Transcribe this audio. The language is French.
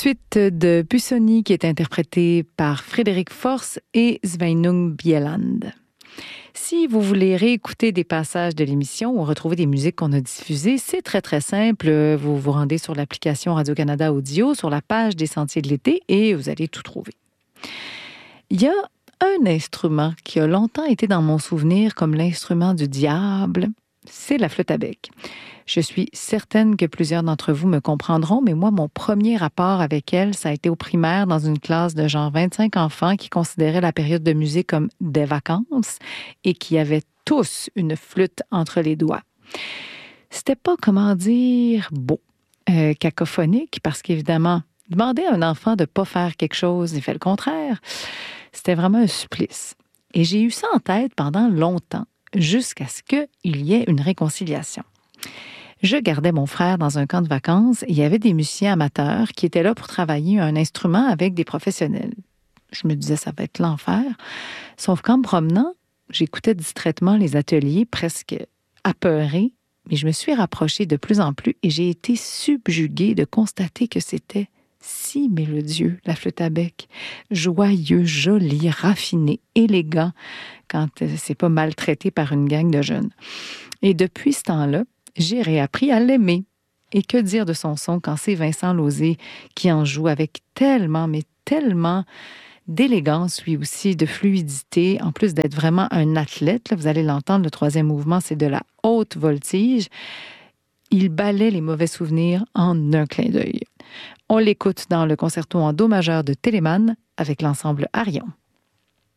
suite de Busoni qui est interprétée par Frédéric Force et Sveinung Bieland. Si vous voulez réécouter des passages de l'émission ou retrouver des musiques qu'on a diffusées, c'est très, très simple. Vous vous rendez sur l'application Radio-Canada Audio, sur la page des Sentiers de l'été et vous allez tout trouver. Il y a un instrument qui a longtemps été dans mon souvenir comme l'instrument du diable, c'est la flûte à bec. Je suis certaine que plusieurs d'entre vous me comprendront, mais moi, mon premier rapport avec elle, ça a été au primaire dans une classe de genre 25 enfants qui considéraient la période de musique comme des vacances et qui avaient tous une flûte entre les doigts. C'était pas, comment dire, beau, cacophonique, parce qu'évidemment, demander à un enfant de pas faire quelque chose, il fait le contraire, c'était vraiment un supplice. Et j'ai eu ça en tête pendant longtemps, jusqu'à ce qu'il y ait une réconciliation. Je gardais mon frère dans un camp de vacances et il y avait des musiciens amateurs qui étaient là pour travailler un instrument avec des professionnels. Je me disais, ça va être l'enfer. Sauf qu'en me promenant, j'écoutais distraitement les ateliers, presque apeurée, mais je me suis rapprochée de plus en plus et j'ai été subjuguée de constater que c'était si mélodieux, la flûte à bec. Joyeux, joli, raffiné, élégant, quand c'est pas maltraité par une gang de jeunes. Et depuis ce temps-là, j'ai réappris à l'aimer. Et que dire de son son quand c'est Vincent Lauzé qui en joue avec tellement, mais tellement d'élégance, lui aussi, de fluidité, en plus d'être vraiment un athlète. Là, vous allez l'entendre, le troisième mouvement, c'est de la haute voltige. Il balaie les mauvais souvenirs en un clin d'œil. On l'écoute dans le concerto en do majeur de Telemann avec l'ensemble Arion.